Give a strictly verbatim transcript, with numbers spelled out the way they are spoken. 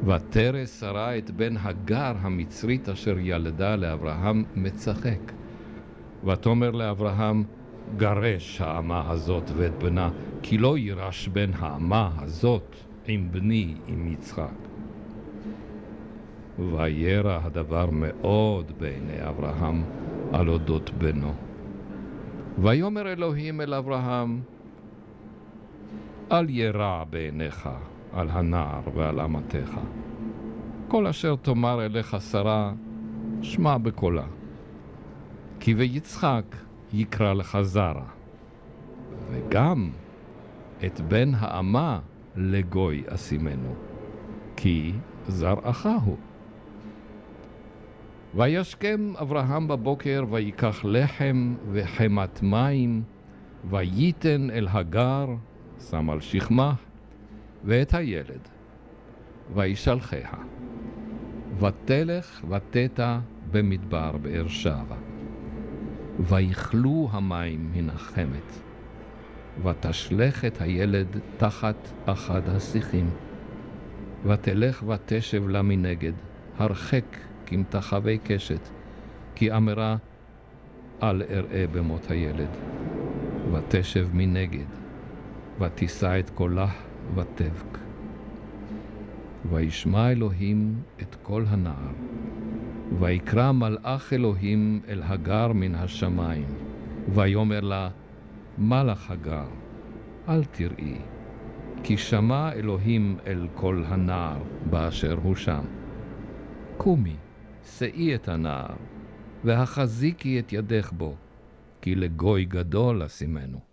ותרא שרה את בן הגר המצרית אשר ילדה לאברהם מצחק. ותאמר לאברהם, גרש האמה הזאת ואת בנה, כי לא יירש בן האמה הזאת עם בני עם יצחק. וירא הדבר מאוד בעיני אברהם על אודות בנו. ויאמר אלוהים אל אברהם, אל ירע בעיניך על הנער ועל אמתך. כל אשר תאמר אליך שרה, שמע בקולה. כי ויצחק יקרא לך זרע, וגם את בן האמה לגוי אשימנו, כי זרעך הוא. וישכם אברהם בבוקר ויקח לחם וחמת מים, וייתן אל הגר, שם על שכמה, ואת הילד, וישלחיה. ותלך ותטע במדבר באר שבע. ויכלו המים מן החמת, ותשלך את הילד תחת אחד השיחים. ותלך ותשב לה מנגד, הרחק כמתחווי קשת, כי אמרה, אל אראה במות הילד. ותשב מנגד, ותישא את קולה ותבק. וישמע אלוהים את קול הנער, ויקרא מלאך אלוהים אל הגר מן השמיים, ויאמר לה, מה לך הגר? אל תראי, כי שמע אלוהים אל קול הנער באשר הוא שם. קומי, שאי את הנער, והחזיקי את ידך בו, כי לגוי גדול אשימנו.